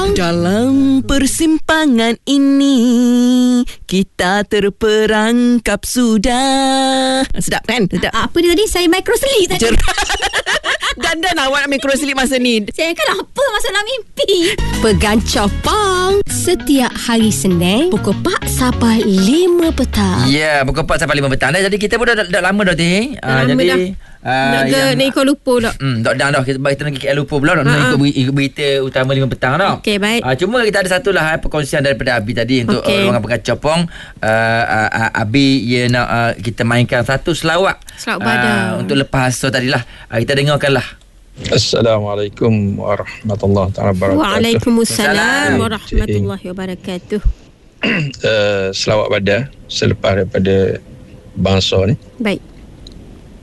Copong. Dalam persimpangan ini kita terperangkap sudah. Sedap kan? Sedap. Apa dia tadi? Saya microslip tadi. Dan awak nak microslip masa ni. Saya kan apa masalah mimpi. Pegang Copong setiap hari Senin pukul 4 sampai 5 petang. Ya, pukul 4 sampai 5 petang dah. Jadi kita pun dah lama dah teh. Jadi nak ikut lupa tak? Tak dah kita nak KL lupa pula. Nak ikut berita utama 5 petang dah. Okey, baik. Cuma kita ada satu lah perkongsian daripada Abi tadi untuk ruangan pegang Copong. Abi nak kita mainkan satu selawat Badan untuk lepas so tadilah. Kita dengarkanlah. Assalamualaikum warahmatullahi wabarakatuh. Waalaikumsalam warahmatullahi wabarakatuh. Selawat pada selepas daripada bangsa ni. Baik.